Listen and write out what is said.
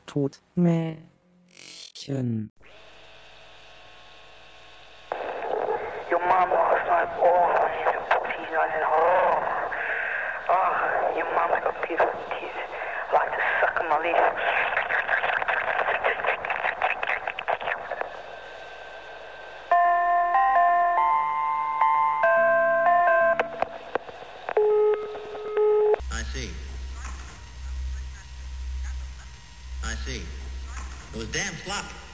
Todmärchen. Your mom lost my ball. She's on it. Oh, your mom's got beautiful teeth. I like to suck on my leaf. I see. It was damn sloppy.